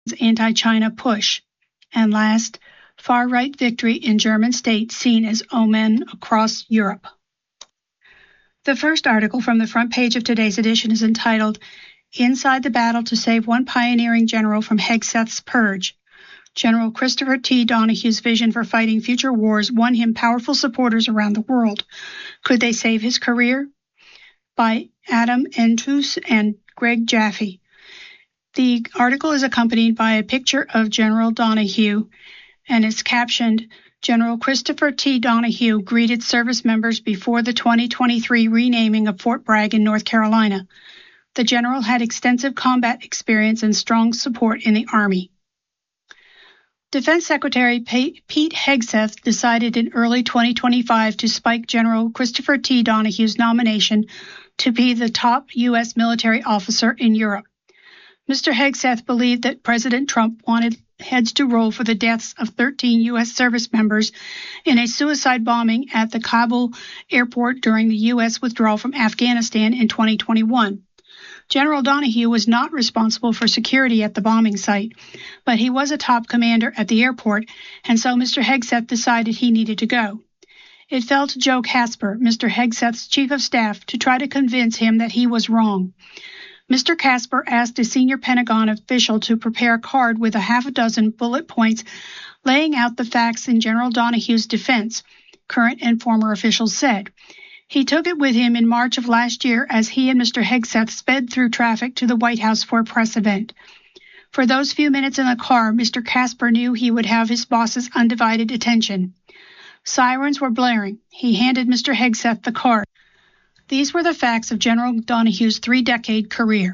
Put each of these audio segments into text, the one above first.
anti-China push. And last, far-right victory in German states seen as omen across Europe. The first article from the front page of today's edition is entitled, Inside the Battle to Save One Pioneering General from Hegseth's Purge. General Christopher T. Donahue's vision for fighting future wars won him powerful supporters around the world. Could they save his career? By Adam Entus and Greg Jaffe. The article is accompanied by a picture of General Donahue, and it's captioned, General Christopher T. Donahue greeted service members before the 2023 renaming of Fort Bragg in North Carolina. The general had extensive combat experience and strong support in the Army. Defense Secretary Pete Hegseth decided in early 2025 to spike General Christopher T. Donahue's nomination to be the top U.S. military officer in Europe. Mr. Hegseth believed that President Trump wanted heads to roll for the deaths of 13 U.S. service members in a suicide bombing at the Kabul airport during the U.S. withdrawal from Afghanistan in 2021. General Donahue was not responsible for security at the bombing site, but he was a top commander at the airport, and so Mr. Hegseth decided he needed to go. It fell to Joe Casper, Mr. Hegseth's chief of staff, to try to convince him that he was wrong. Mr. Casper asked a senior Pentagon official to prepare a card with a half a dozen bullet points laying out the facts in General Donahue's defense, current and former officials said. He took it with him in March of last year as he and Mr. Hegseth sped through traffic to the White House for a press event. For those few minutes in the car, Mr. Casper knew he would have his boss's undivided attention. Sirens were blaring. He handed Mr. Hegseth the card. These were the facts of General Donahue's 3-decade career.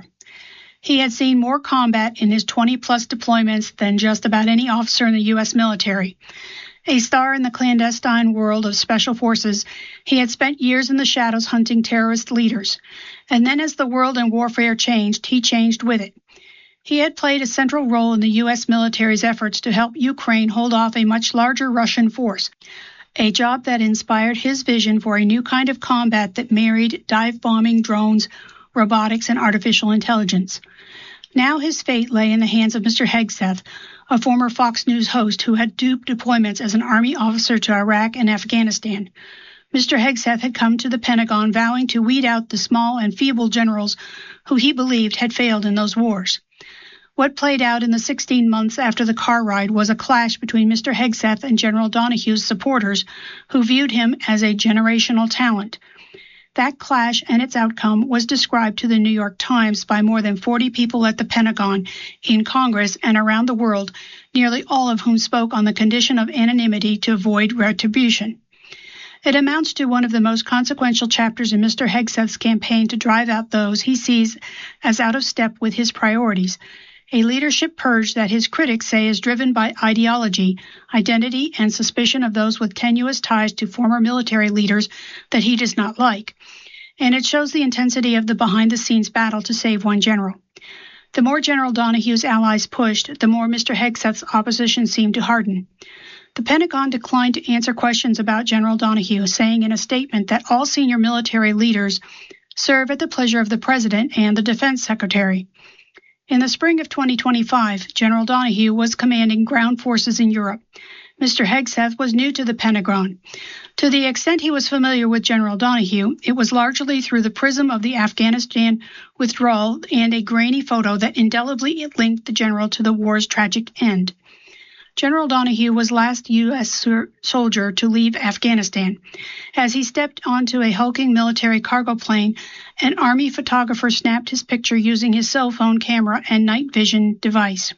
He had seen more combat in his 20-plus deployments than just about any officer in the U.S. military. A star in the clandestine world of special forces, he had spent years in the shadows hunting terrorist leaders. And then as the world and warfare changed, he changed with it. He had played a central role in the U.S. military's efforts to help Ukraine hold off a much larger Russian force, a job that inspired his vision for a new kind of combat that married dive-bombing drones, robotics, and artificial intelligence. Now his fate lay in the hands of Mr. Hegseth, a former Fox News host who had duped deployments as an Army officer to Iraq and Afghanistan. Mr. Hegseth had come to the Pentagon vowing to weed out the small and feeble generals who he believed had failed in those wars. What played out in the 16 months after the car ride was a clash between Mr. Hegseth and General Donahue's supporters, who viewed him as a generational talent. That clash and its outcome was described to the New York Times by more than 40 people at the Pentagon, in Congress, and around the world, nearly all of whom spoke on the condition of anonymity to avoid retribution. It amounts to one of the most consequential chapters in Mr. Hegseth's campaign to drive out those he sees as out of step with his priorities, a leadership purge that his critics say is driven by ideology, identity, and suspicion of those with tenuous ties to former military leaders that he does not like. And it shows the intensity of the behind-the-scenes battle to save one general. The more General Donahue's allies pushed, the more Mr. Hegseth's opposition seemed to harden. The Pentagon declined to answer questions about General Donahue, saying in a statement that all senior military leaders serve at the pleasure of the President and the Defense Secretary. In the spring of 2025, General Donahue was commanding ground forces in Europe. Mr. Hegseth was new to the Pentagon. To the extent he was familiar with General Donahue, it was largely through the prism of the Afghanistan withdrawal and a grainy photo that indelibly linked the general to the war's tragic end. General Donahue was last U.S. soldier to leave Afghanistan. As he stepped onto a hulking military cargo plane, an Army photographer snapped his picture using his cell phone camera and night vision device.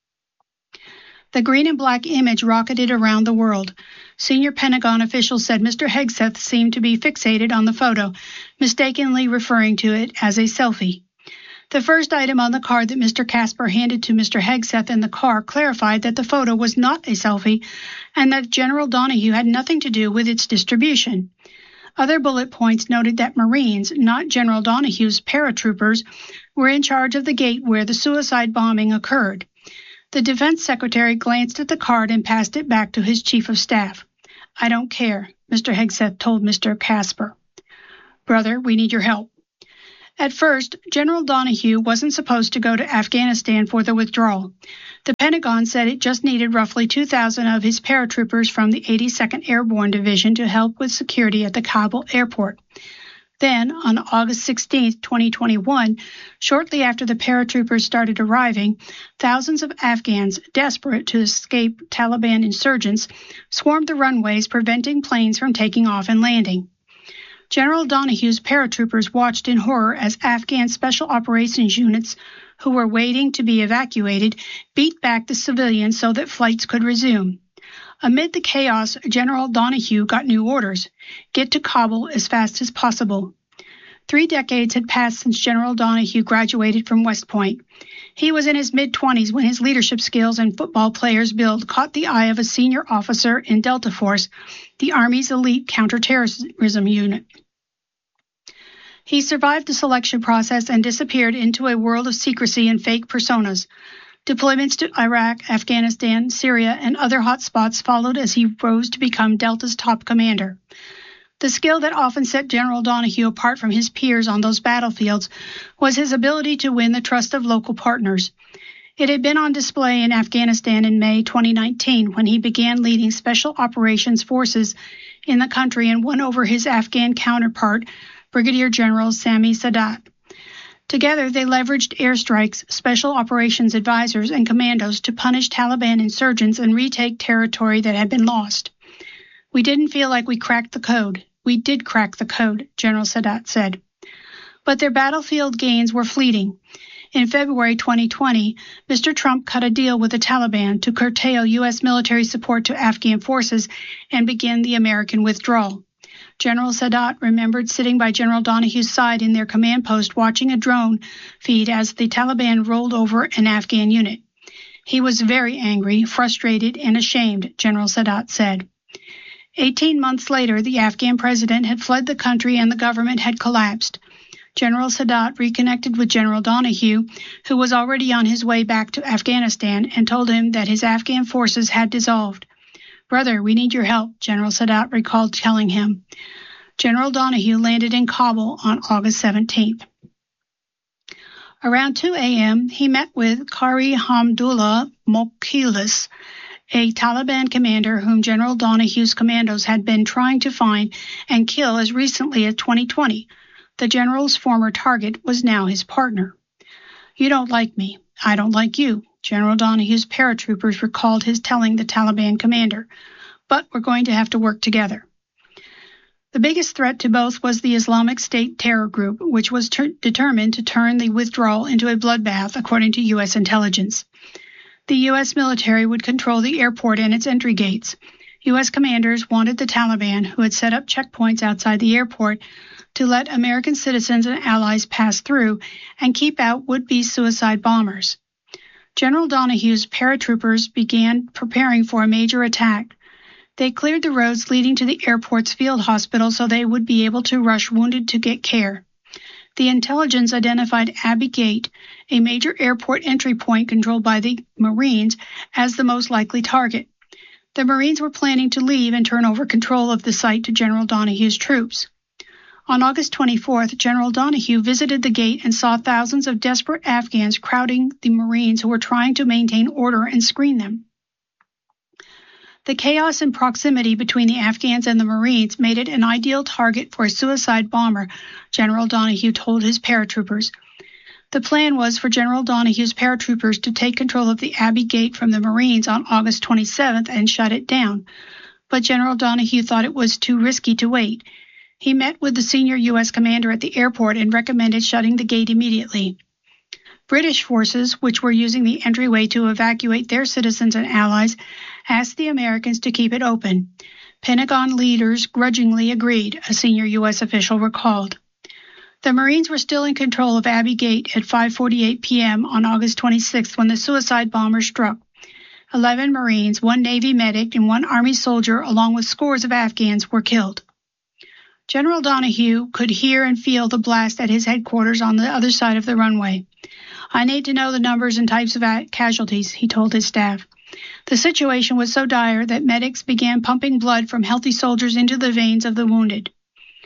The green and black image rocketed around the world. Senior Pentagon officials said Mr. Hegseth seemed to be fixated on the photo, mistakenly referring to it as a selfie. The first item on the card that Mr. Casper handed to Mr. Hegseth in the car clarified that the photo was not a selfie and that General Donahue had nothing to do with its distribution. Other bullet points noted that Marines, not General Donahue's paratroopers, were in charge of the gate where the suicide bombing occurred. The Defense Secretary glanced at the card and passed it back to his Chief of Staff. "I don't care," Mr. Hegseth told Mr. Casper. "Brother, we need your help." At first, General Donahue wasn't supposed to go to Afghanistan for the withdrawal. The Pentagon said it just needed roughly 2,000 of his paratroopers from the 82nd Airborne Division to help with security at the Kabul airport. Then, on August 16, 2021, shortly after the paratroopers started arriving, thousands of Afghans, desperate to escape Taliban insurgents, swarmed the runways, preventing planes from taking off and landing. General Donahue's paratroopers watched in horror as Afghan Special Operations units, who were waiting to be evacuated, beat back the civilians so that flights could resume. Amid the chaos, General Donahue got new orders: get to Kabul as fast as possible. 3 decades had passed since General Donahue graduated from West Point. He was in his mid-20s when his leadership skills and football player's build caught the eye of a senior officer in Delta Force, the Army's elite counterterrorism unit. He survived the selection process and disappeared into a world of secrecy and fake personas. Deployments to Iraq, Afghanistan, Syria, and other hotspots followed as he rose to become Delta's top commander. The skill that often set General Donahue apart from his peers on those battlefields was his ability to win the trust of local partners. It had been on display in Afghanistan in May 2019 when he began leading special operations forces in the country and won over his Afghan counterpart, Brigadier General Sami Sadat. Together, they leveraged airstrikes, special operations advisors, and commandos to punish Taliban insurgents and retake territory that had been lost. We didn't feel like we cracked the code. We did crack the code, General Sadat said. But their battlefield gains were fleeting. In February 2020, Mr. Trump cut a deal with the Taliban to curtail U.S. military support to Afghan forces and begin the American withdrawal. General Sadat remembered sitting by General Donahue's side in their command post watching a drone feed as the Taliban rolled over an Afghan unit. He was very angry, frustrated, and ashamed, General Sadat said. 18 months later, the Afghan president had fled the country and the government had collapsed. General Sadat reconnected with General Donahue, who was already on his way back to Afghanistan, and told him that his Afghan forces had dissolved. "Brother, we need your help," General Sadat recalled telling him. General Donahue landed in Kabul on August 17th. Around 2 a.m., he met with Qari Hamdullah Mokhlis, a Taliban commander whom General Donahue's commandos had been trying to find and kill as recently as 2020. The general's former target was now his partner. "You don't like me. I don't like you," General Donahue's paratroopers recalled his telling the Taliban commander. "But we're going to have to work together." The biggest threat to both was the Islamic State terror group, which was determined to turn the withdrawal into a bloodbath, according to U.S. intelligence. The U.S. military would control the airport and its entry gates. U.S. commanders wanted the Taliban, who had set up checkpoints outside the airport, to let American citizens and allies pass through and keep out would-be suicide bombers. General Donahue's paratroopers began preparing for a major attack. They cleared the roads leading to the airport's field hospital so they would be able to rush wounded to get care. The intelligence identified Abbey Gate, a major airport entry point controlled by the Marines, as the most likely target. The Marines were planning to leave and turn over control of the site to General Donahue's troops. On August 24th, General Donahue visited the gate and saw thousands of desperate Afghans crowding the Marines who were trying to maintain order and screen them. The chaos and proximity between the Afghans and the Marines made it an ideal target for a suicide bomber, General Donahue told his paratroopers. The plan was for General Donahue's paratroopers to take control of the Abbey Gate from the Marines on August 27th and shut it down. But General Donahue thought it was too risky to wait. He met with the senior U.S. commander at the airport and recommended shutting the gate immediately. British forces, which were using the entryway to evacuate their citizens and allies, asked the Americans to keep it open. Pentagon leaders grudgingly agreed, a senior U.S. official recalled. The Marines were still in control of Abbey Gate at 5:48 p.m. on August 26th when the suicide bomber struck. 11 Marines, 1 Navy medic, and 1 Army soldier, along with scores of Afghans, were killed. General Donahue could hear and feel the blast at his headquarters on the other side of the runway. "I need to know the numbers and types of casualties," he told his staff. The situation was so dire that medics began pumping blood from healthy soldiers into the veins of the wounded.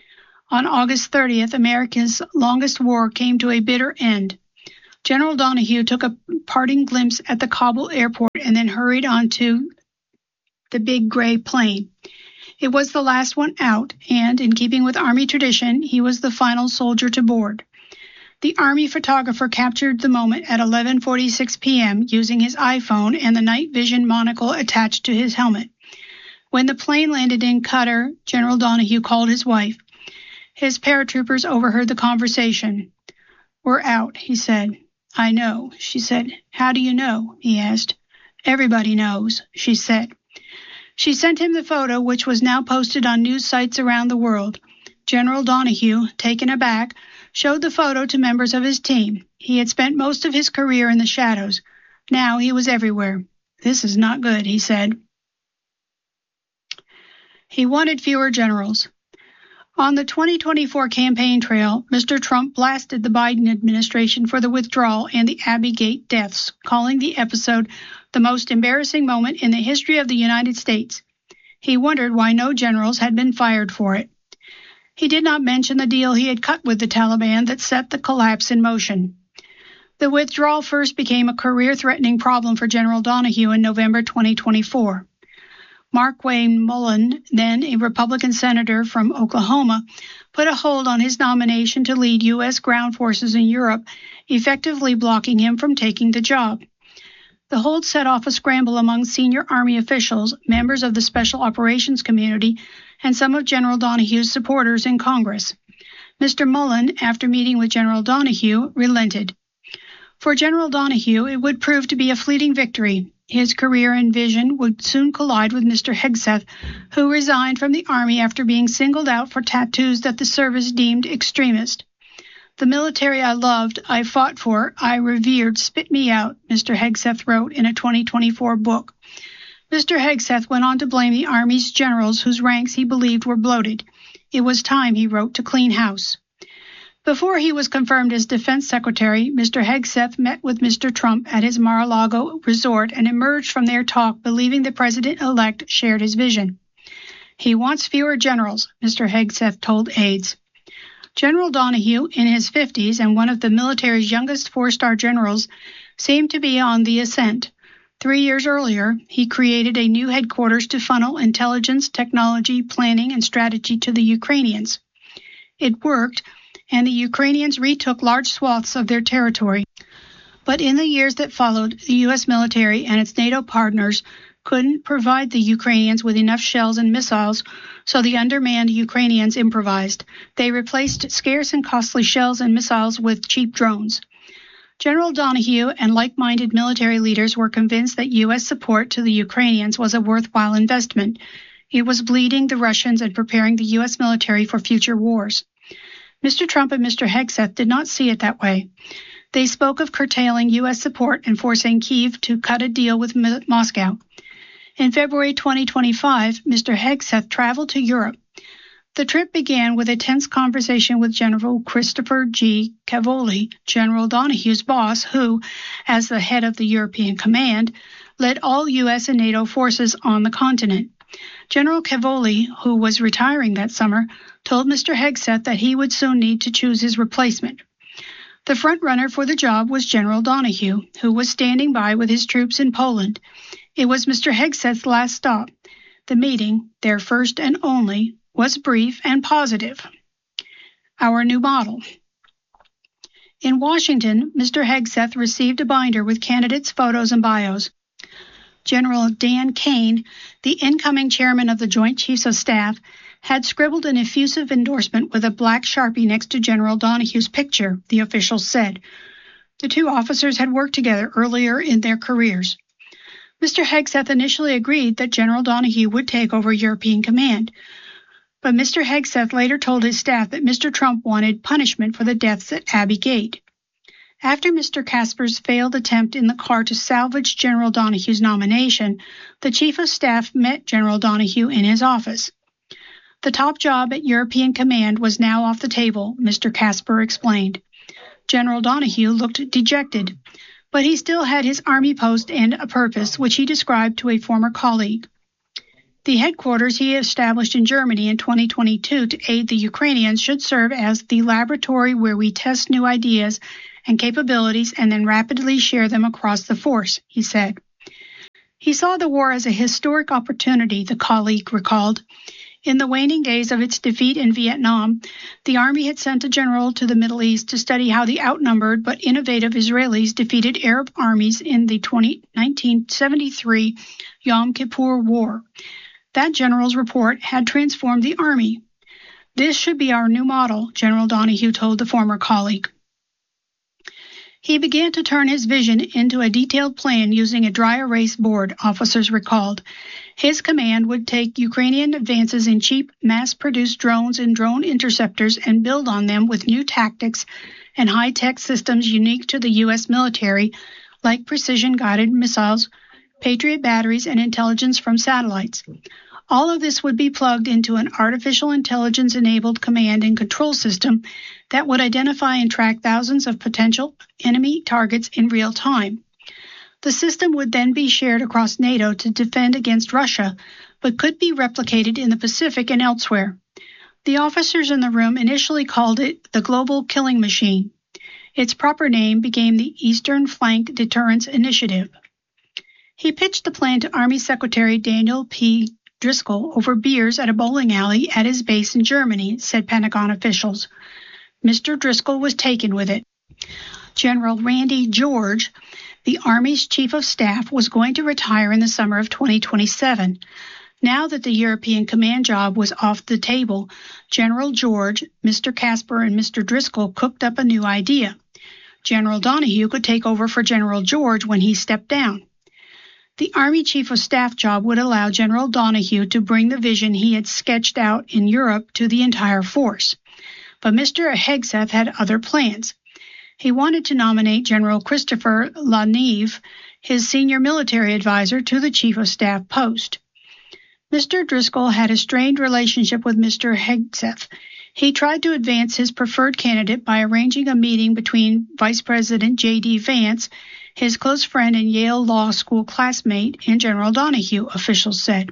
On August 30th, America's longest war came to a bitter end. General Donahue took a parting glimpse at the Kabul airport and then hurried on to the big gray plane. It was the last one out, and in keeping with Army tradition, he was the final soldier to board. The Army photographer captured the moment at 11:46 p.m. using his iPhone and the night vision monocle attached to his helmet. When the plane landed in Qatar, General Donahue called his wife. His paratroopers overheard the conversation. "We're out," he said. "I know," she said. "How do you know?" he asked. "Everybody knows," she said. She sent him the photo, which was now posted on news sites around the world. General Donahue, taken aback, showed the photo to members of his team. He had spent most of his career in the shadows. Now he was everywhere. "This is not good," he said. He wanted fewer generals. On the 2024 campaign trail, Mr. Trump blasted the Biden administration for the withdrawal and the Abbey Gate deaths, calling the episode the most embarrassing moment in the history of the United States. He wondered why no generals had been fired for it. He did not mention the deal he had cut with the Taliban that set the collapse in motion. The withdrawal first became a career-threatening problem for General Donahue in November 2024. Markwayne Mullin, then a Republican senator from Oklahoma, put a hold on his nomination to lead U.S. ground forces in Europe, effectively blocking him from taking the job. The hold set off a scramble among senior Army officials, members of the Special Operations Community, and some of General Donahue's supporters in Congress. Mr. Mullin, after meeting with General Donahue, relented. For General Donahue, it would prove to be a fleeting victory. His career and vision would soon collide with Mr. Hegseth, who resigned from the Army after being singled out for tattoos that the service deemed extremist. "The military I loved, I fought for, I revered, spit me out," Mr. Hegseth wrote in a 2024 book. Mr. Hegseth went on to blame the Army's generals whose ranks he believed were bloated. It was time, he wrote, to clean house. Before he was confirmed as Defense Secretary, Mr. Hegseth met with Mr. Trump at his Mar-a-Lago resort and emerged from their talk believing the president-elect shared his vision. "He wants fewer generals," Mr. Hegseth told aides. General Donahue, in his 50s and one of the military's youngest four-star generals, seemed to be on the ascent. 3 years earlier, he created a new headquarters to funnel intelligence, technology, planning, and strategy to the Ukrainians. It worked, and the Ukrainians retook large swaths of their territory. But in the years that followed, the U.S. military and its NATO partners couldn't provide the Ukrainians with enough shells and missiles, so the undermanned Ukrainians improvised. They replaced scarce and costly shells and missiles with cheap drones. General Donahue and like-minded military leaders were convinced that U.S. support to the Ukrainians was a worthwhile investment. It was bleeding the Russians and preparing the U.S. military for future wars. Mr. Trump and Mr. Hegseth did not see it that way. They spoke of curtailing U.S. support and forcing Kyiv to cut a deal with Moscow. In February 2025, Mr. Hegseth traveled to Europe. The trip began with a tense conversation with General Christopher G. Cavoli, General Donahue's boss, who, as the head of the European Command, led all U.S. and NATO forces on the continent. General Cavoli, who was retiring that summer, told Mr. Hegseth that he would soon need to choose his replacement. The front-runner for the job was General Donahue, who was standing by with his troops in Poland. It was Mr. Hegseth's last stop. The meeting, their first and only, was brief and positive. Our new model. In Washington, Mr. Hegseth received a binder with candidates' photos and bios. General Dan Kane, the incoming chairman of the Joint Chiefs of Staff, had scribbled an effusive endorsement with a black Sharpie next to General Donahue's picture, the officials said. The two officers had worked together earlier in their careers. Mr. Hegseth initially agreed that General Donahue would take over European command, but Mr. Hegseth later told his staff that Mr. Trump wanted punishment for the deaths at Abbey Gate. After Mr. Casper's failed attempt in the car to salvage General Donahue's nomination, the Chief of Staff met General Donahue in his office. The top job at European Command was now off the table, Mr. Casper explained. General Donahue looked dejected, but he still had his Army post and a purpose, which he described to a former colleague. The headquarters he established in Germany in 2022 to aid the Ukrainians should serve as the laboratory where we test new ideas and capabilities and then rapidly share them across the force, he said. He saw the war as a historic opportunity, the colleague recalled. In the waning days of its defeat in Vietnam, the Army had sent a general to the Middle East to study how the outnumbered but innovative Israelis defeated Arab armies in the 1973 Yom Kippur War. That general's report had transformed the Army. This should be our new model, General Donahue told the former colleague. He began to turn his vision into a detailed plan using a dry erase board, officers recalled. His command would take Ukrainian advances in cheap, mass-produced drones and drone interceptors and build on them with new tactics and high-tech systems unique to the U.S. military, like precision-guided missiles, Patriot batteries, and intelligence from satellites. All of this would be plugged into an artificial intelligence-enabled command and control system that would identify and track thousands of potential enemy targets in real time. The system would then be shared across NATO to defend against Russia, but could be replicated in the Pacific and elsewhere. The officers in the room initially called it the Global Killing Machine. Its proper name became the Eastern Flank Deterrence Initiative. He pitched the plan to Army Secretary Daniel P. Driscoll over beers at a bowling alley at his base in Germany, said Pentagon officials. Mr. Driscoll was taken with it. General Randy George, the Army's Chief of Staff, was going to retire in the summer of 2027. Now that the European command job was off the table, General George, Mr. Casper, and Mr. Driscoll cooked up a new idea. General Donahue could take over for General George when he stepped down. The Army Chief of Staff job would allow General Donahue to bring the vision he had sketched out in Europe to the entire force. But Mr. Hegseth had other plans. He wanted to nominate General Christopher LaNeve, his senior military advisor, to the Chief of Staff post. Mr. Driscoll had a strained relationship with Mr. Hegseth. He tried to advance his preferred candidate by arranging a meeting between Vice President J.D. Vance, his close friend and Yale Law School classmate, and General Donahue, officials said.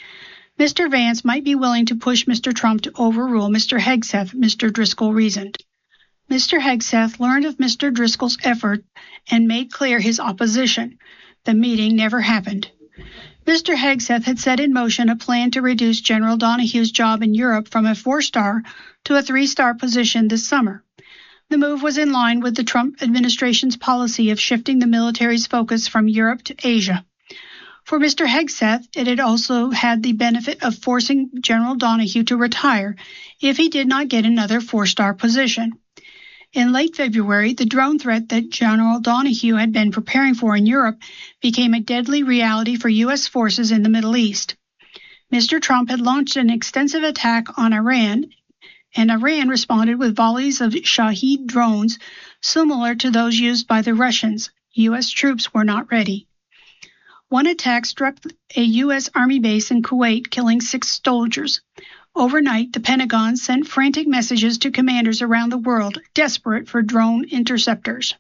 Mr. Vance might be willing to push Mr. Trump to overrule Mr. Hegseth, Mr. Driscoll reasoned. Mr. Hegseth learned of Mr. Driscoll's effort and made clear his opposition. The meeting never happened. Mr. Hegseth had set in motion a plan to reduce General Donahue's job in Europe from a 4-star to a 3-star position this summer. The move was in line with the Trump administration's policy of shifting the military's focus from Europe to Asia. For Mr. Hegseth, it had also had the benefit of forcing General Donahue to retire if he did not get another 4-star position. In late February, the drone threat that General Donahue had been preparing for in Europe became a deadly reality for U.S. forces in the Middle East. Mr. Trump had launched an extensive attack on Iran, and Iran responded with volleys of Shahed drones similar to those used by the Russians. U.S. troops were not ready. One attack struck a U.S. Army base in Kuwait, killing 6 soldiers. Overnight, the Pentagon sent frantic messages to commanders around the world, desperate for drone interceptors.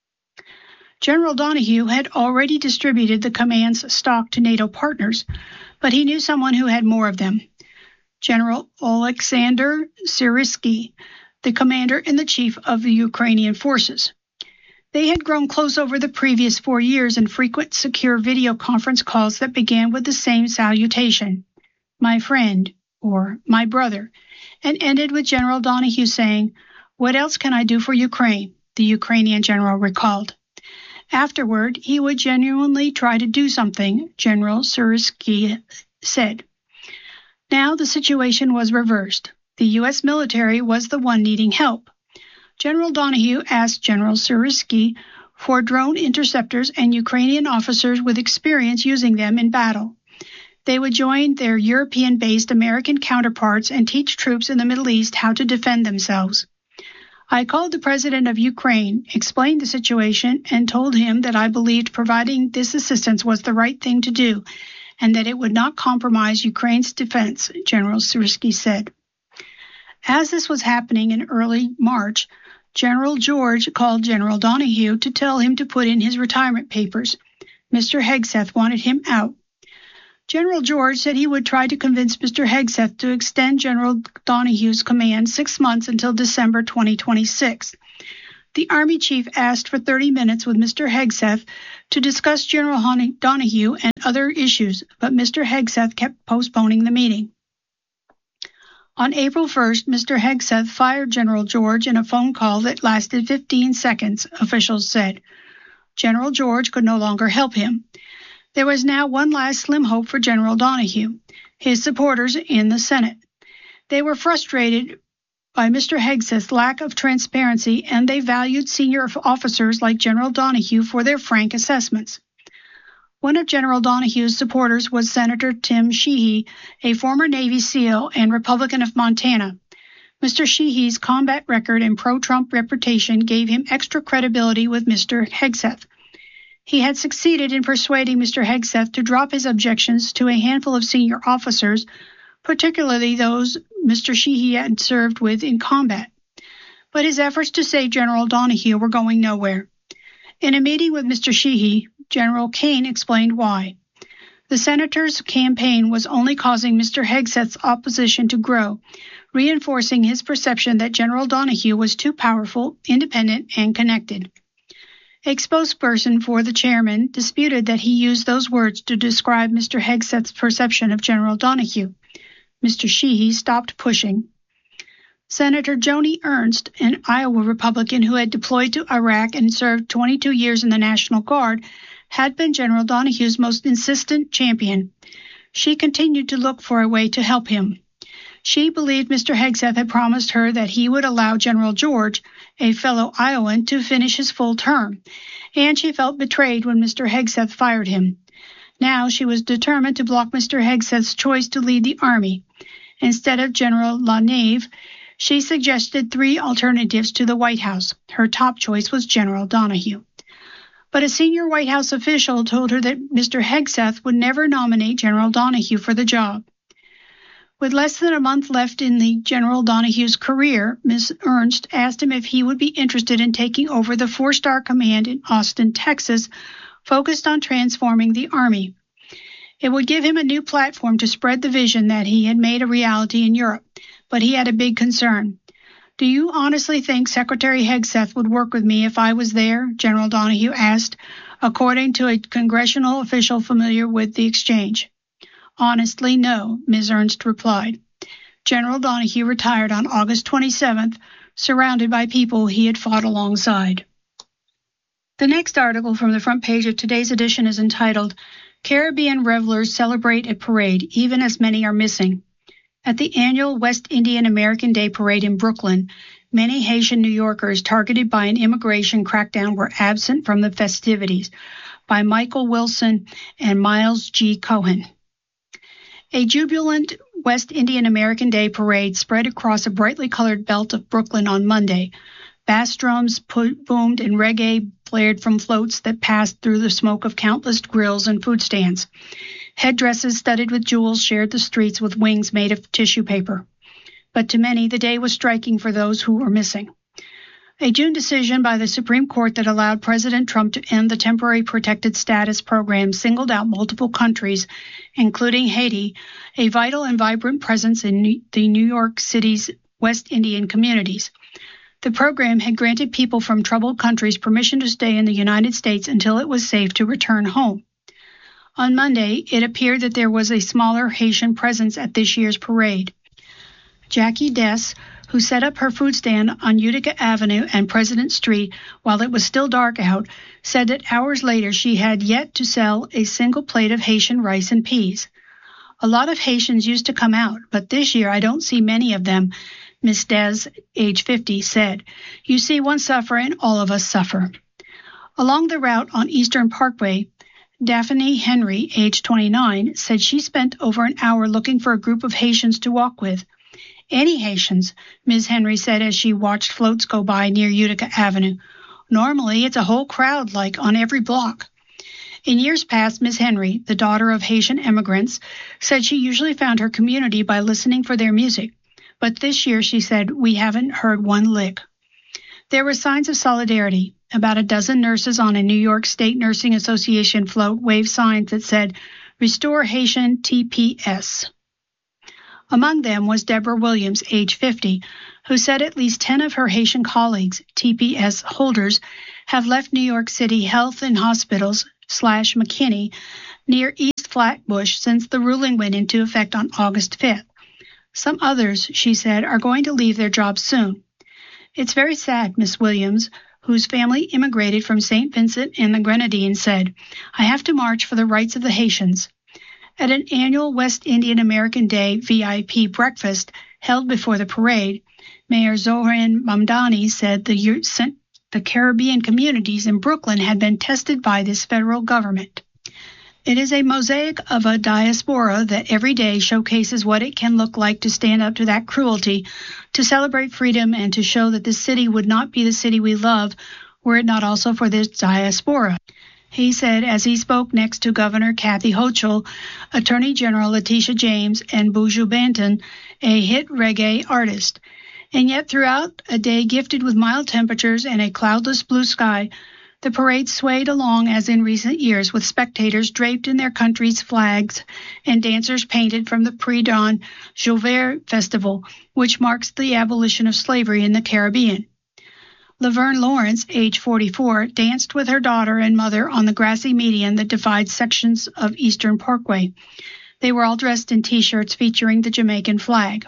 General Donahue had already distributed the command's stock to NATO partners, but he knew someone who had more of them. General Oleksandr Syrsky, the commander-in-chief of the Ukrainian forces. They had grown close over the previous 4 years in frequent secure video conference calls that began with the same salutation, "My friend," or "my brother," and ended with General Donahue saying, "What else can I do for Ukraine?" the Ukrainian general recalled. Afterward, he would genuinely try to do something, General Syrsky said. Now the situation was reversed. The U.S. military was the one needing help. General Donahue asked General Syrsky for drone interceptors and Ukrainian officers with experience using them in battle. They would join their European-based American counterparts and teach troops in the Middle East how to defend themselves. I called the president of Ukraine, explained the situation, and told him that I believed providing this assistance was the right thing to do, and that it would not compromise Ukraine's defense, General Syrsky said. As this was happening in early March, General George called General Donahue to tell him to put in his retirement papers. Mr. Hegseth wanted him out. General George said he would try to convince Mr. Hegseth to extend General Donohue's command 6 months until December 2026. The Army chief asked for 30 minutes with Mr. Hegseth to discuss General Donohue and other issues, but Mr. Hegseth kept postponing the meeting. On April 1st, Mr. Hegseth fired General George in a phone call that lasted 15 seconds, officials said. General George could no longer help him. There was now one last slim hope for General Donohue, his supporters in the Senate. They were frustrated by Mr. Hegseth's lack of transparency, and they valued senior officers like General Donohue for their frank assessments. One of General Donohue's supporters was Senator Tim Sheehy, a former Navy SEAL and Republican of Montana. Mr. Sheehy's combat record and pro-Trump reputation gave him extra credibility with Mr. Hegseth. He had succeeded in persuading Mr. Hegseth to drop his objections to a handful of senior officers, particularly those Mr. Sheehy had served with in combat. But his efforts to save General Donohue were going nowhere. In a meeting with Mr. Sheehy, General Kane explained why. The senator's campaign was only causing Mr. Hegseth's opposition to grow, reinforcing his perception that General Donohue was too powerful, independent, and connected. A spokesperson for the chairman disputed that he used those words to describe Mr. Hegseth's perception of General Donohue. Mr. Sheehy stopped pushing. Senator Joni Ernst, an Iowa Republican who had deployed to Iraq and served 22 years in the National Guard, had been General Donohue's most insistent champion. She continued to look for a way to help him. She believed Mr. Hegseth had promised her that he would allow General George, a fellow Iowan, to finish his full term, and she felt betrayed when Mr. Hegseth fired him. Now she was determined to block Mr. Hegseth's choice to lead the Army. Instead of General LaNave, she suggested 3 alternatives to the White House. Her top choice was General Donohue. But a senior White House official told her that Mr. Hegseth would never nominate General Donohue for the job. With less than a month left in the General Donohue's career, Ms. Ernst asked him if he would be interested in taking over the 4-star command in Austin, Texas, focused on transforming the Army. It would give him a new platform to spread the vision that he had made a reality in Europe, but he had a big concern. "Do you honestly think Secretary Hegseth would work with me if I was there?" General Donohue asked, according to a congressional official familiar with the exchange. "Honestly, no," Ms. Ernst replied. General Donohue retired on August 27th, surrounded by people he had fought alongside. The next article from the front page of today's edition is entitled, "Caribbean Revelers Celebrate a Parade, Even as Many Are Missing." At the annual West Indian American Day Parade in Brooklyn, many Haitian New Yorkers targeted by an immigration crackdown were absent from the festivities, by Michael Wilson and Miles G. Cohen. A jubilant West Indian American Day parade spread across a brightly colored belt of Brooklyn on Monday. Bass drums boomed and reggae blared from floats that passed through the smoke of countless grills and food stands. Headdresses studded with jewels shared the streets with wings made of tissue paper. But to many, the day was striking for those who were missing. A June decision by the Supreme Court that allowed President Trump to end the temporary protected status program singled out multiple countries, including Haiti, a vital and vibrant presence in the New York City's West Indian communities. The program had granted people from troubled countries permission to stay in the United States until it was safe to return home. On Monday, it appeared that there was a smaller Haitian presence at this year's parade. Jackie Dess, who set up her food stand on Utica Avenue and President Street while it was still dark out, said that hours later she had yet to sell a single plate of Haitian rice and peas. "A lot of Haitians used to come out, but this year I don't see many of them," Miss Dess, age 50, said. "You see one suffer and all of us suffer." Along the route on Eastern Parkway, Daphne Henry, age 29, said she spent over an hour looking for a group of Haitians to walk with. "Any Haitians," Ms. Henry said as she watched floats go by near Utica Avenue. "Normally, it's a whole crowd, like on every block." In years past, Ms. Henry, the daughter of Haitian immigrants, said she usually found her community by listening for their music. But this year, she said, "We haven't heard one lick." There were signs of solidarity. About a dozen nurses on a New York State Nursing Association float waved signs that said, Restore Haitian TPS. Among them was Deborah Williams, age 50, who said at least 10 of her Haitian colleagues, TPS holders, have left New York City Health and Hospitals / McKinney near East Flatbush since the ruling went into effect on August 5th. Some others, she said, are going to leave their jobs soon. It's very sad, Miss Williams, whose family immigrated from St. Vincent and the Grenadines, said, I have to march for the rights of the Haitians. At an annual West Indian American Day VIP breakfast held before the parade, Mayor Zohran Mamdani said the Caribbean communities in Brooklyn had been tested by this federal government. It is a mosaic of a diaspora that every day showcases what it can look like to stand up to that cruelty, to celebrate freedom, and to show that this city would not be the city we love were it not also for this diaspora, he said as he spoke next to Governor Kathy Hochul, Attorney General Letitia James, and Buju Banton, a hit reggae artist. And yet throughout a day gifted with mild temperatures and a cloudless blue sky, the parade swayed along as in recent years, with spectators draped in their country's flags and dancers painted from the pre-dawn Jouvert Festival, which marks the abolition of slavery in the Caribbean. Laverne Lawrence, age 44, danced with her daughter and mother on the grassy median that divides sections of Eastern Parkway. They were all dressed in T-shirts featuring the Jamaican flag.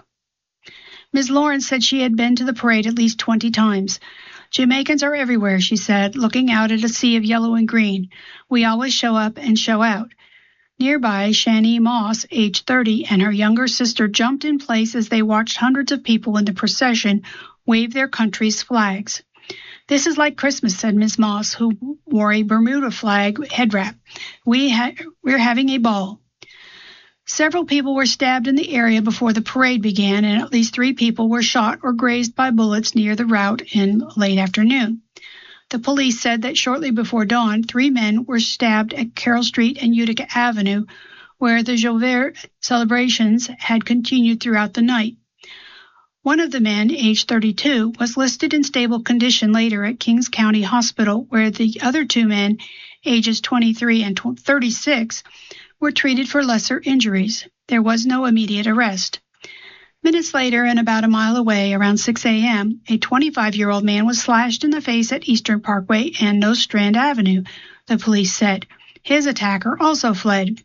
Ms. Lawrence said she had been to the parade at least 20 times. Jamaicans are everywhere, she said, looking out at a sea of yellow and green. We always show up and show out. Nearby, Shani Moss, age 30, and her younger sister jumped in place as they watched hundreds of people in the procession wave their country's flags. This is like Christmas, said Miss Moss, who wore a Bermuda flag head wrap. We're having a ball. Several people were stabbed in the area before the parade began, and at least 3 people were shot or grazed by bullets near the route in late afternoon. The police said that shortly before dawn, 3 men were stabbed at Carroll Street and Utica Avenue, where the Jouvert celebrations had continued throughout the night. One of the men, age 32, was listed in stable condition later at Kings County Hospital, where the other 2 men, ages 23 and 36, were treated for lesser injuries. There was no immediate arrest. Minutes later, and about a mile away, around 6 a.m., a 25-year-old man was slashed in the face at Eastern Parkway and Nostrand Avenue, the police said. His attacker also fled.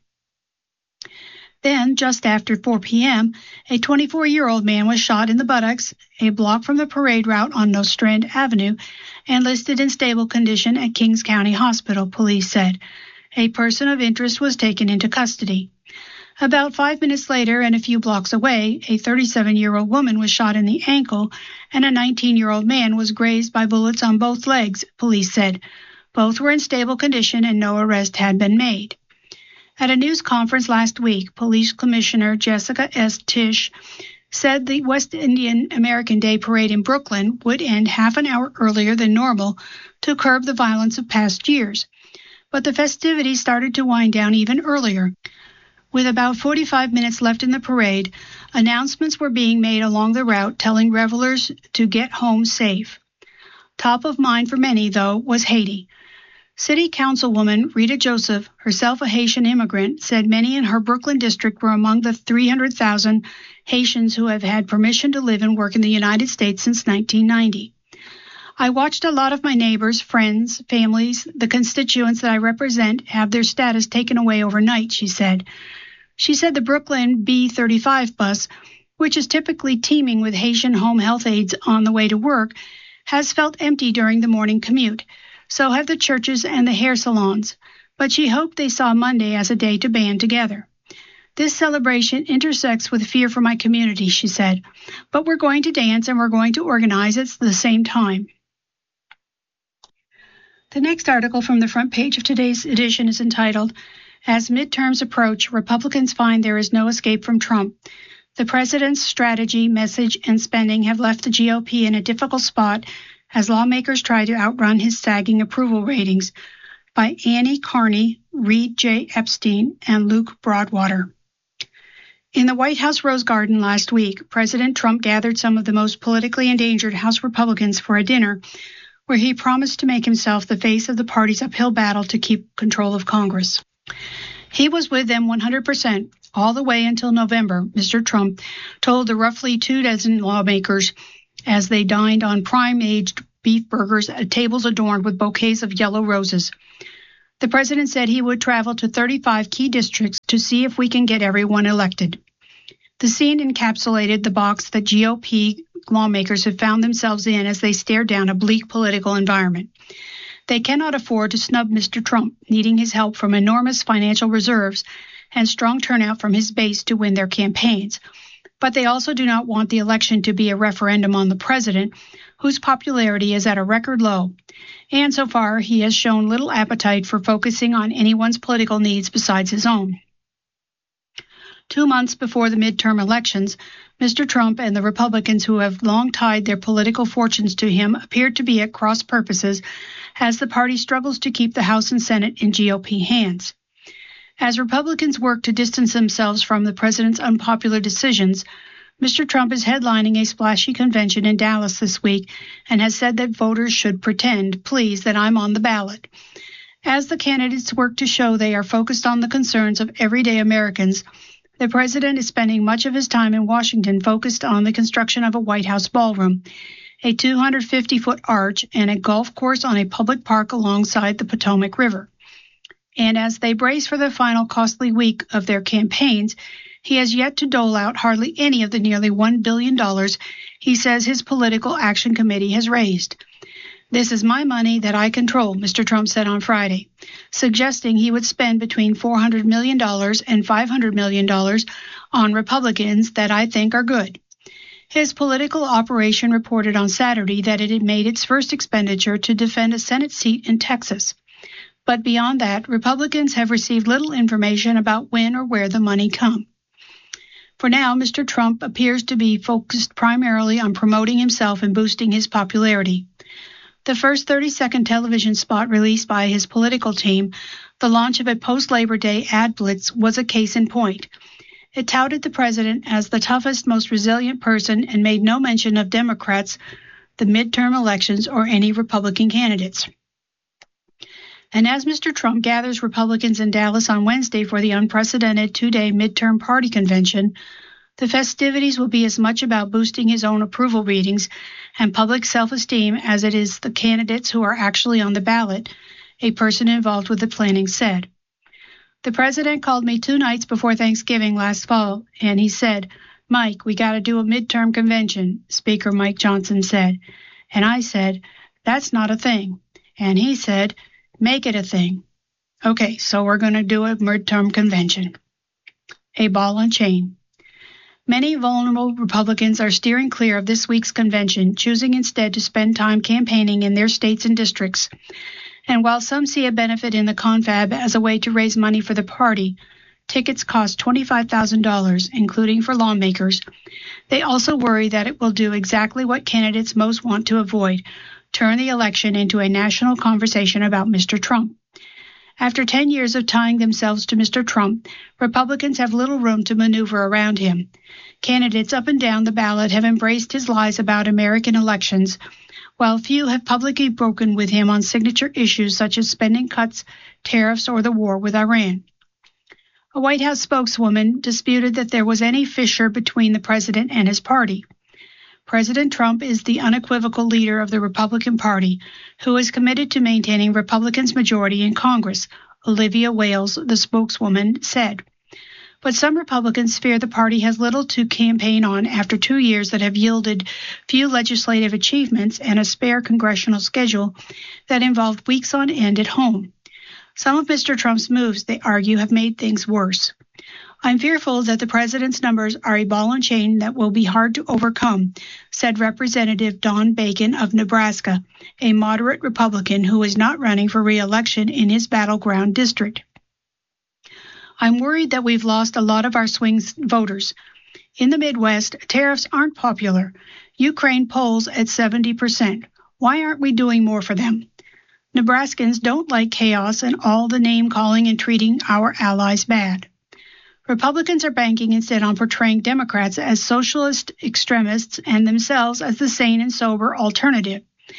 Then, just after 4 p.m., a 24-year-old man was shot in the buttocks, a block from the parade route on Nostrand Avenue, and listed in stable condition at Kings County Hospital, police said. A person of interest was taken into custody. About 5 minutes later, and a few blocks away, a 37-year-old woman was shot in the ankle, and a 19-year-old man was grazed by bullets on both legs, police said. Both were in stable condition and no arrest had been made. At a news conference last week, Police Commissioner Jessica S. Tisch said the West Indian American Day Parade in Brooklyn would end half an hour earlier than normal to curb the violence of past years. But the festivities started to wind down even earlier. With about 45 minutes left in the parade, announcements were being made along the route telling revelers to get home safe. Top of mind for many, though, was Haiti. City Councilwoman Rita Joseph, herself a Haitian immigrant, said many in her Brooklyn district were among the 300,000 Haitians who have had permission to live and work in the United States since 1990. I watched a lot of my neighbors, friends, families, the constituents that I represent have their status taken away overnight, she said. She said the Brooklyn B35 bus, which is typically teeming with Haitian home health aides on the way to work, has felt empty during the morning commute. So have the churches and the hair salons, but she hoped they saw Monday as a day to band together. This celebration intersects with fear for my community, she said, but we're going to dance and we're going to organize at the same time. The next article from the front page of today's edition is entitled, As Midterms Approach, Republicans Find There Is No Escape from Trump. The president's strategy, message, and spending have left the GOP in a difficult spot as lawmakers try to outrun his sagging approval ratings, by Annie Carney, Reed J. Epstein, and Luke Broadwater. In the White House Rose Garden last week, President Trump gathered some of the most politically endangered House Republicans for a dinner, where he promised to make himself the face of the party's uphill battle to keep control of Congress. He was with them 100% all the way until November, Mr. Trump told the roughly 24 lawmakers as they dined on prime-aged beef burgers at tables adorned with bouquets of yellow roses. The president said he would travel to 35 key districts to see if we can get everyone elected. The scene encapsulated the box that GOP lawmakers have found themselves in as they stare down a bleak political environment. They cannot afford to snub Mr. Trump, needing his help from enormous financial reserves and strong turnout from his base to win their campaigns. But they also do not want the election to be a referendum on the president, whose popularity is at a record low. And so far, he has shown little appetite for focusing on anyone's political needs besides his own. 2 months before the midterm elections, Mr. Trump and the Republicans who have long tied their political fortunes to him appeared to be at cross purposes as the party struggles to keep the House and Senate in GOP hands. As Republicans work to distance themselves from the president's unpopular decisions, Mr. Trump is headlining a splashy convention in Dallas this week and has said that voters should pretend, please, that I'm on the ballot. As the candidates work to show they are focused on the concerns of everyday Americans, the president is spending much of his time in Washington focused on the construction of a White House ballroom, a 250-foot arch, and a golf course on a public park alongside the Potomac River. And as they brace for the final costly week of their campaigns, he has yet to dole out hardly any of the nearly $1 billion he says his political action committee has raised. This is my money that I control, Mr. Trump said on Friday, suggesting he would spend between $400 million and $500 million on Republicans that I think are good. His political operation reported on Saturday that it had made its first expenditure to defend a Senate seat in Texas. But beyond that, Republicans have received little information about when or where the money comes. For now, Mr. Trump appears to be focused primarily on promoting himself and boosting his popularity. The first 30-second television spot released by his political team, the launch of a post-Labor Day ad blitz, was a case in point. It touted the president as the toughest, most resilient person and made no mention of Democrats, the midterm elections, or any Republican candidates. And as Mr. Trump gathers Republicans in Dallas on Wednesday for the unprecedented 2-day midterm party convention, the festivities will be as much about boosting his own approval ratings and public self-esteem as it is the candidates who are actually on the ballot, a person involved with the planning said. The president called me 2 nights before Thanksgiving last fall, and he said, "Mike, we got to do a midterm convention," Speaker Mike Johnson said. And I said, "That's not a thing." And he said, "Make it a thing." Okay, so we're going to do a midterm convention. A ball and chain. Many vulnerable Republicans are steering clear of this week's convention, choosing instead to spend time campaigning in their states and districts. And while some see a benefit in the confab as a way to raise money for the party, tickets cost $25,000, including for lawmakers, they also worry that it will do exactly what candidates most want to avoid, turn the election into a national conversation about Mr. Trump. After 10 years of tying themselves to Mr. Trump, Republicans have little room to maneuver around him. Candidates up and down the ballot have embraced his lies about American elections, while few have publicly broken with him on signature issues such as spending cuts, tariffs, or the war with Iran. A White House spokeswoman disputed that there was any fissure between the president and his party. President Trump is the unequivocal leader of the Republican Party, who is committed to maintaining Republicans' majority in Congress, Olivia Wales, the spokeswoman, said. But some Republicans fear the party has little to campaign on after 2 years that have yielded few legislative achievements and a spare congressional schedule that involved weeks on end at home. Some of Mr. Trump's moves, they argue, have made things worse. I'm fearful that the president's numbers are a ball and chain that will be hard to overcome, said Representative Don Bacon of Nebraska, a moderate Republican who is not running for re-election in his battleground district. I'm worried that we've lost a lot of our swing voters. In the Midwest, tariffs aren't popular. Ukraine polls at 70%. Why aren't we doing more for them? Nebraskans don't like chaos and all the name-calling and treating our allies bad. Republicans are banking instead on portraying Democrats as socialist extremists and themselves as the sane and sober alternative.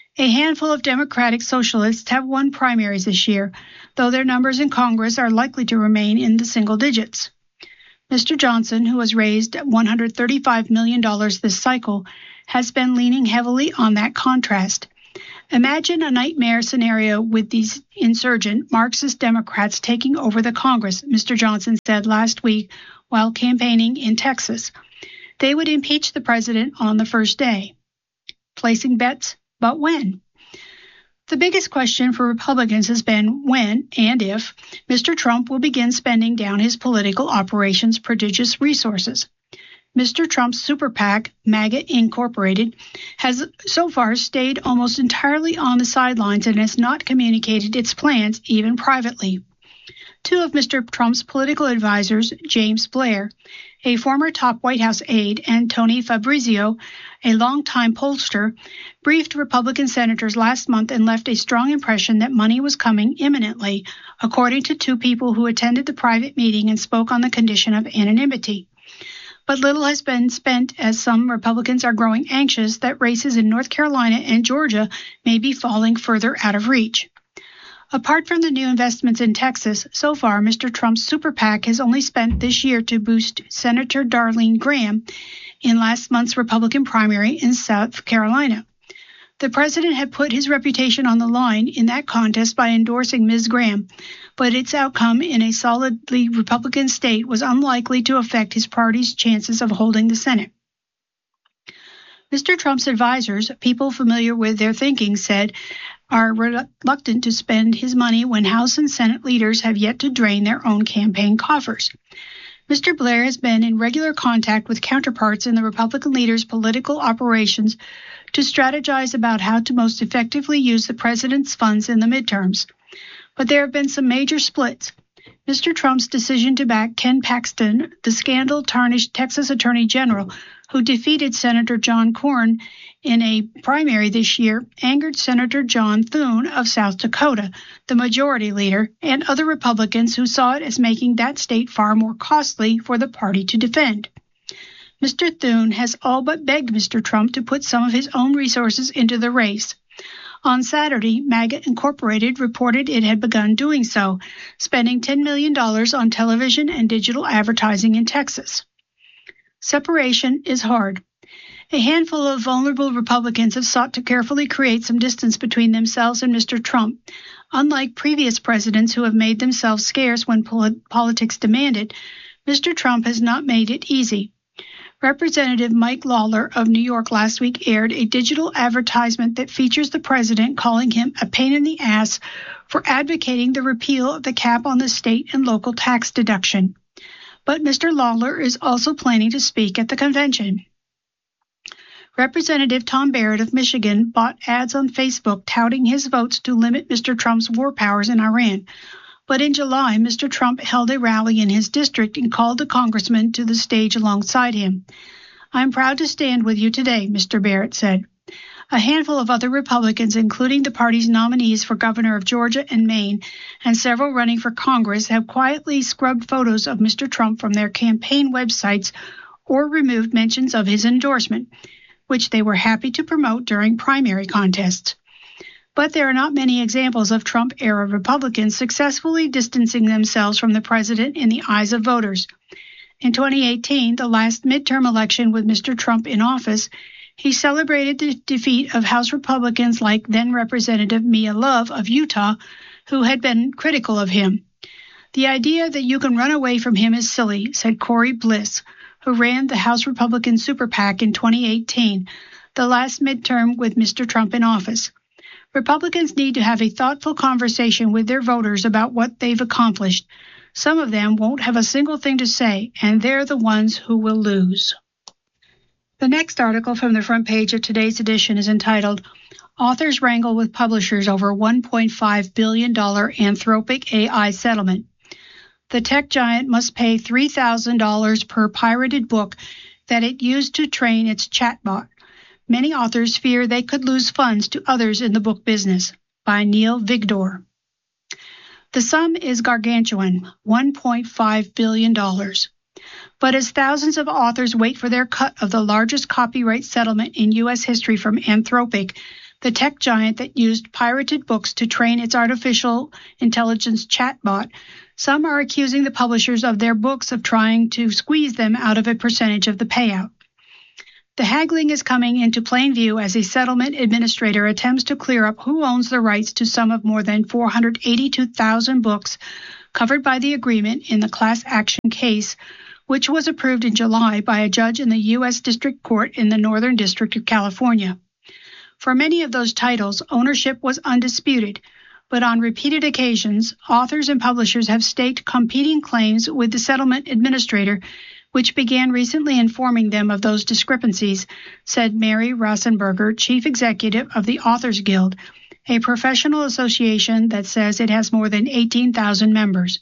A handful of Democratic Socialists have won primaries this year, though their numbers in Congress are likely to remain in the single digits. Mr. Johnson, who has raised $135 million this cycle, has been leaning heavily on that contrast. Imagine a nightmare scenario with these insurgent Marxist Democrats taking over the Congress, Mr. Johnson said last week while campaigning in Texas. They would impeach the president on the first day. Placing bets, but when? The biggest question for Republicans has been when and if Mr. Trump will begin spending down his political operations' prodigious resources. Mr. Trump's super PAC, MAGA Incorporated, has so far stayed almost entirely on the sidelines and has not communicated its plans, even privately. Two of Mr. Trump's political advisors, James Blair, a former top White House aide, and Tony Fabrizio, a longtime pollster, briefed Republican senators last month and left a strong impression that money was coming imminently, according to two people who attended the private meeting and spoke on the condition of anonymity. But little has been spent as some Republicans are growing anxious that races in North Carolina and Georgia may be falling further out of reach. Apart from the new investments in Texas, so far Mr. Trump's super PAC has only spent this year to boost Senator Darlene Graham in last month's Republican primary in South Carolina. The president had put his reputation on the line in that contest by endorsing Ms. Graham, but its outcome in a solidly Republican state was unlikely to affect his party's chances of holding the Senate. Mr. Trump's advisors, people familiar with their thinking, said are reluctant to spend his money when House and Senate leaders have yet to drain their own campaign coffers. Mr. Blair has been in regular contact with counterparts in the Republican leaders' political operations to strategize about how to most effectively use the president's funds in the midterms. But there have been some major splits. Mr. Trump's decision to back Ken Paxton, the scandal-tarnished Texas Attorney General, who defeated Senator John Cornyn in a primary this year, angered Senator John Thune of South Dakota, the majority leader, and other Republicans who saw it as making that state far more costly for the party to defend. Mr. Thune has all but begged Mr. Trump to put some of his own resources into the race. On Saturday, MAGA Incorporated reported it had begun doing so, spending $10 million on television and digital advertising in Texas. Separation is hard. A handful of vulnerable Republicans have sought to carefully create some distance between themselves and Mr. Trump. Unlike previous presidents who have made themselves scarce when politics demanded, Mr. Trump has not made it easy. Representative Mike Lawler of New York last week aired a digital advertisement that features the president calling him a pain in the ass for advocating the repeal of the cap on the state and local tax deduction. But Mr. Lawler is also planning to speak at the convention. Representative Tom Barrett of Michigan bought ads on Facebook touting his votes to limit Mr. Trump's war powers in Iran. But in July, Mr. Trump held a rally in his district and called the congressman to the stage alongside him. "I'm proud to stand with you today," Mr. Barrett said. A handful of other Republicans, including the party's nominees for governor of Georgia and Maine, and several running for Congress, have quietly scrubbed photos of Mr. Trump from their campaign websites or removed mentions of his endorsement, which they were happy to promote during primary contests. But there are not many examples of Trump-era Republicans successfully distancing themselves from the president in the eyes of voters. In 2018, the last midterm election with Mr. Trump in office, he celebrated the defeat of House Republicans like then-Representative Mia Love of Utah, who had been critical of him. "The idea that you can run away from him is silly," said Corey Bliss, who ran the House Republican Super PAC in 2018, the last midterm with Mr. Trump in office. Republicans need to have a thoughtful conversation with their voters about what they've accomplished. Some of them won't have a single thing to say, and they're the ones who will lose. The next article from the front page of today's edition is entitled, "Authors Wrangle with Publishers Over $1.5 billion Anthropic AI Settlement." The tech giant must pay $3,000 per pirated book that it used to train its chatbot. Many authors fear they could lose funds to others in the book business. By Neil Vigdor. The sum is gargantuan, $1.5 billion. But as thousands of authors wait for their cut of the largest copyright settlement in U.S. history from Anthropic, the tech giant that used pirated books to train its artificial intelligence chatbot, some are accusing the publishers of their books of trying to squeeze them out of a percentage of the payout. The haggling is coming into plain view as a settlement administrator attempts to clear up who owns the rights to some of more than 482,000 books covered by the agreement in the class action case, which was approved in July by a judge in the U.S. District Court in the Northern District of California. For many of those titles, ownership was undisputed, but on repeated occasions, authors and publishers have staked competing claims with the settlement administrator, which began recently informing them of those discrepancies, said Mary Rasenberger, chief executive of the Authors Guild, a professional association that says it has more than 18,000 members.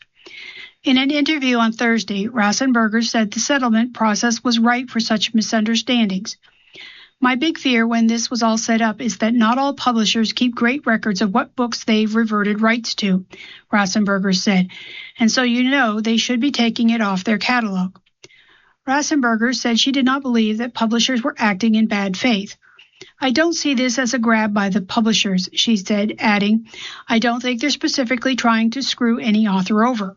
In an interview on Thursday, Rasenberger said the settlement process was ripe for such misunderstandings. My big fear when this was all set up is that not all publishers keep great records of what books they've reverted rights to, Rasenberger said, and so they should be taking it off their catalog. Rasenberger said she did not believe that publishers were acting in bad faith. I don't see this as a grab by the publishers, she said, adding, I don't think they're specifically trying to screw any author over.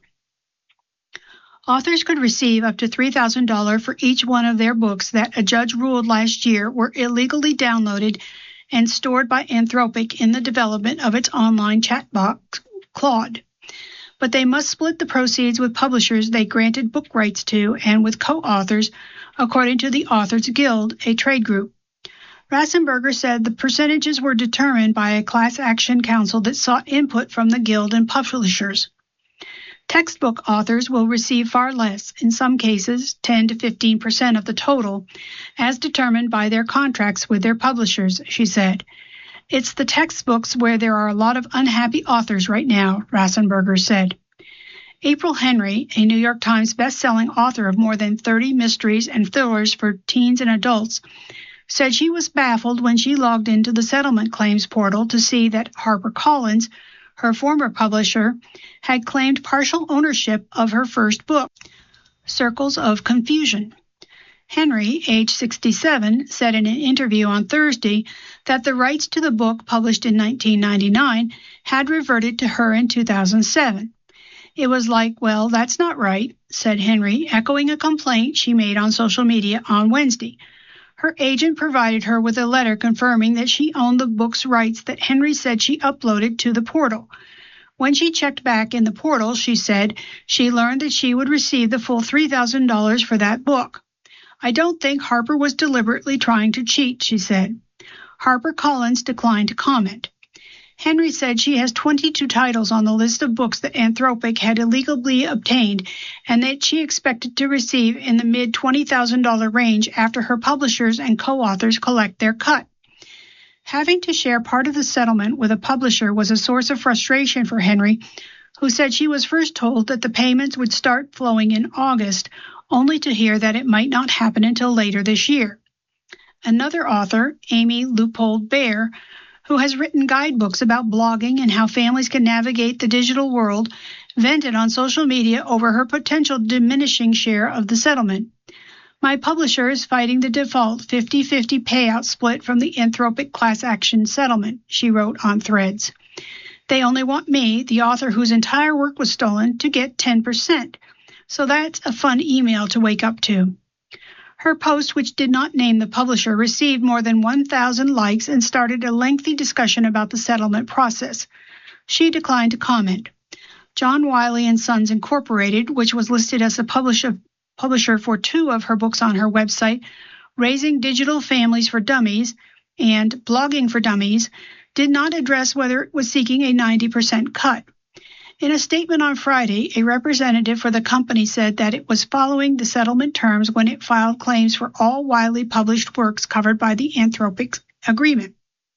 Authors could receive up to $3,000 for each one of their books that a judge ruled last year were illegally downloaded and stored by Anthropic in the development of its online chatbot, Claude. But they must split the proceeds with publishers they granted book rights to and with co-authors, according to the Authors Guild, a trade group. Rasenberger said the percentages were determined by a class action council that sought input from the Guild and publishers. Textbook authors will receive far less, in some cases 10 to 15% of the total, as determined by their contracts with their publishers, she said. It's the textbooks where there are a lot of unhappy authors right now, Rasenberger said. April Henry, a New York Times best-selling author of more than 30 mysteries and thrillers for teens and adults, said she was baffled when she logged into the settlement claims portal to see that HarperCollins, her former publisher, had claimed partial ownership of her first book, Circles of Confusion. Henry, age 67, said in an interview on Thursday that the rights to the book published in 1999 had reverted to her in 2007. It was like, well, that's not right, said Henry, echoing a complaint she made on social media on Wednesday. Her agent provided her with a letter confirming that she owned the book's rights that Henry said she uploaded to the portal. When she checked back in the portal, she said she learned that she would receive the full $3,000 for that book. I don't think Harper was deliberately trying to cheat, she said. HarperCollins declined to comment. Henry said she has 22 titles on the list of books that Anthropic had illegally obtained and that she expected to receive in the mid-$20,000 range after her publishers and co-authors collect their cut. Having to share part of the settlement with a publisher was a source of frustration for Henry, who said she was first told that the payments would start flowing in August, only to hear that it might not happen until later this year. Another author, Amy Leupold-Bear, who has written guidebooks about blogging and how families can navigate the digital world, vented on social media over her potential diminishing share of the settlement. My publisher is fighting the default 50-50 payout split from the Anthropic class action settlement, she wrote on Threads. They only want me, the author whose entire work was stolen, to get 10%. So that's a fun email to wake up to. Her post, which did not name the publisher, received more than 1,000 likes and started a lengthy discussion about the settlement process. She declined to comment. John Wiley & Sons Incorporated, which was listed as a publisher for two of her books on her website, Raising Digital Families for Dummies and Blogging for Dummies, did not address whether it was seeking a 90% cut. In a statement on Friday, a representative for the company said that it was following the settlement terms when it filed claims for all Wiley published works covered by the Anthropic agreement.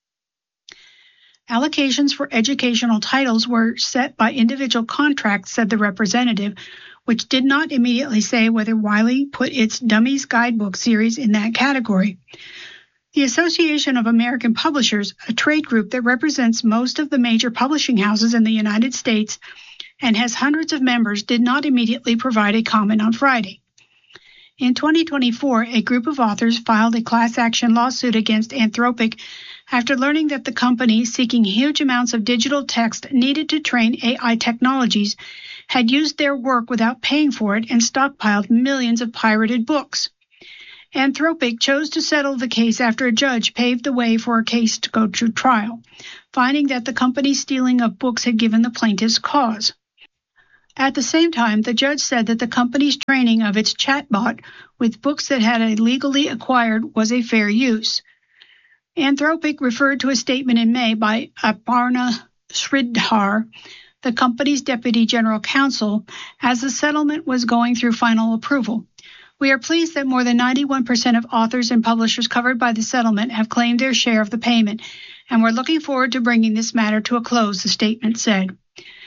Allocations for educational titles were set by individual contracts, said the representative, which did not immediately say whether Wiley put its Dummies Guidebook series in that category. The Association of American Publishers, a trade group that represents most of the major publishing houses in the United States and has hundreds of members, did not immediately provide a comment on Friday. In 2024, a group of authors filed a class action lawsuit against Anthropic after learning that the company, seeking huge amounts of digital text needed to train AI technologies, had used their work without paying for it and stockpiled millions of pirated books. Anthropic chose to settle the case after a judge paved the way for a case to go to trial, finding that the company's stealing of books had given the plaintiffs cause. At the same time, the judge said that the company's training of its chatbot with books that had illegally acquired was a fair use. Anthropic referred to a statement in May by Aparna Sridhar, the company's deputy general counsel, as the settlement was going through final approval. We are pleased that more than 91% of authors and publishers covered by the settlement have claimed their share of the payment, and we're looking forward to bringing this matter to a close, the statement said.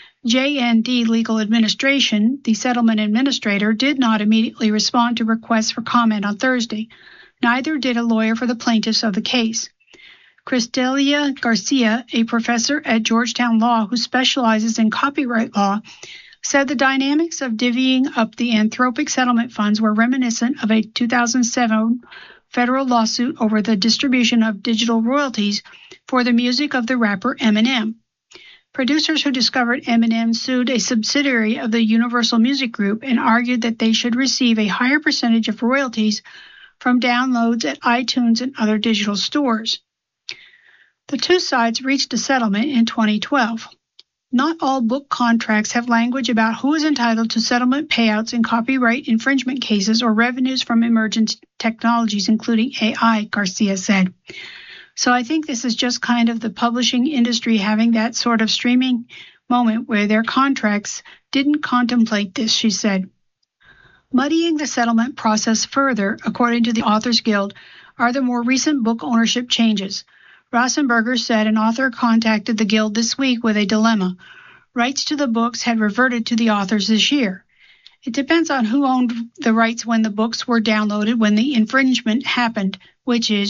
JND Legal Administration, the settlement administrator, did not immediately respond to requests for comment on Thursday. Neither did a lawyer for the plaintiffs of the case. Cristelia Garcia, a professor at Georgetown Law who specializes in copyright law, said the dynamics of divvying up the Anthropic settlement funds were reminiscent of a 2007 federal lawsuit over the distribution of digital royalties for the music of the rapper Eminem. Producers who discovered Eminem sued a subsidiary of the Universal Music Group and argued that they should receive a higher percentage of royalties from downloads at iTunes and other digital stores. The two sides reached a settlement in 2012. Not all book contracts have language about who is entitled to settlement payouts in copyright infringement cases or revenues from emergent technologies, including AI, Garcia said. So I think this is just kind of the publishing industry having that sort of streaming moment where their contracts didn't contemplate this, she said. Muddying the settlement process further, according to the Authors Guild, are the more recent book ownership changes. Rosenberger said an author contacted the Guild this week with a dilemma. Rights to the books had reverted to the authors this year. It depends on who owned the rights when the books were downloaded when the infringement happened, which is,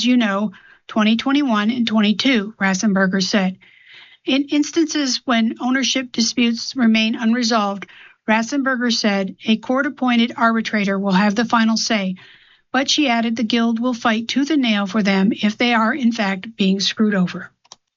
2021 and 22, Rosenberger said. In instances when ownership disputes remain unresolved, Rosenberger said a court-appointed arbitrator will have the final say, but she added the Guild will fight tooth and nail for them if they are, in fact, being screwed over.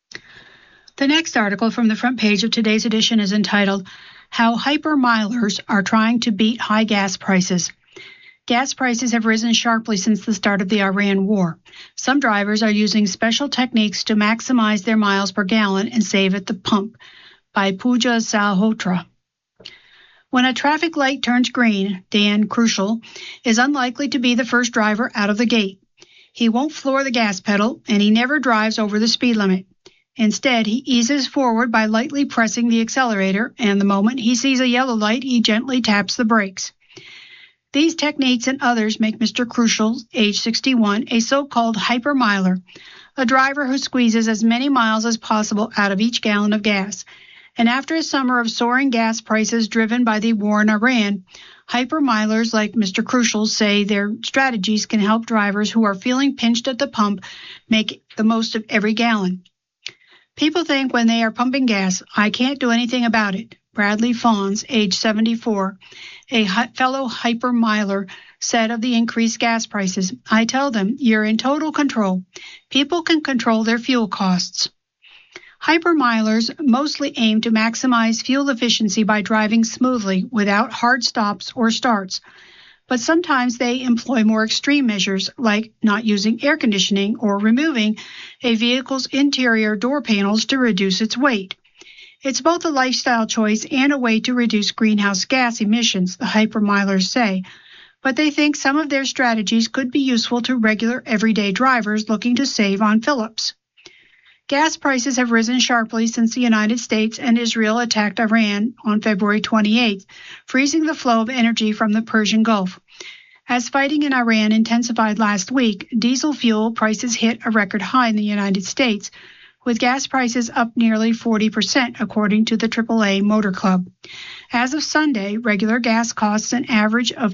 The next article from the front page of today's edition is entitled, How Hypermilers Are Trying to Beat High Gas Prices. Gas prices have risen sharply since the start of the Iran war. Some drivers are using special techniques to maximize their miles per gallon and save at the pump. By Pooja Salhotra. When a traffic light turns green, Dan Crucial is unlikely to be the first driver out of the gate. He won't floor the gas pedal, and he never drives over the speed limit. Instead, he eases forward by lightly pressing the accelerator, and the moment he sees a yellow light, he gently taps the brakes. These techniques and others make Mr. Crucial, age 61, a so-called hypermiler, a driver who squeezes as many miles as possible out of each gallon of gas. And after a summer of soaring gas prices driven by the war in Iran, hypermilers like Mr. Crucial say their strategies can help drivers who are feeling pinched at the pump make the most of every gallon. People think when they are pumping gas, I can't do anything about it. Bradley Fawns, age 74, a fellow hypermiler, said of the increased gas prices, I tell them, you're in total control. People can control their fuel costs. Hypermilers mostly aim to maximize fuel efficiency by driving smoothly without hard stops or starts, but sometimes they employ more extreme measures like not using air conditioning or removing a vehicle's interior door panels to reduce its weight. It's both a lifestyle choice and a way to reduce greenhouse gas emissions, the hypermilers say, but they think some of their strategies could be useful to regular everyday drivers looking to save on fill-ups. Gas prices have risen sharply since the United States and Israel attacked Iran on February 28th, freezing the flow of energy from the Persian Gulf. As fighting in Iran intensified last week, diesel fuel prices hit a record high in the United States, with gas prices up nearly 40%, according to the AAA Motor Club. As of Sunday, regular gas costs an average of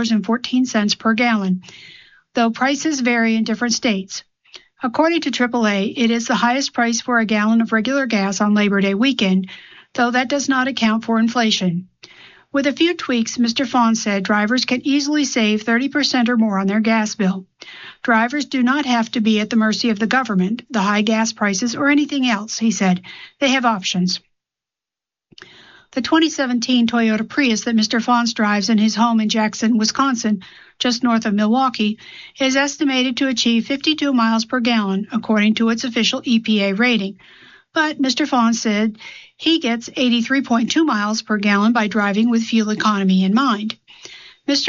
$4.14 per gallon, though prices vary in different states. According to AAA, it is the highest price for a gallon of regular gas on Labor Day weekend, though that does not account for inflation. With a few tweaks, Mr. Fawn said drivers can easily save 30% or more on their gas bill. Drivers do not have to be at the mercy of the government, the high gas prices, or anything else, he said. They have options. The 2017 Toyota Prius that Mr. Fons drives in his home in Jackson, Wisconsin, just north of Milwaukee, is estimated to achieve 52 miles per gallon, according to its official EPA rating. But Mr. Fons said he gets 83.2 miles per gallon by driving with fuel economy in mind.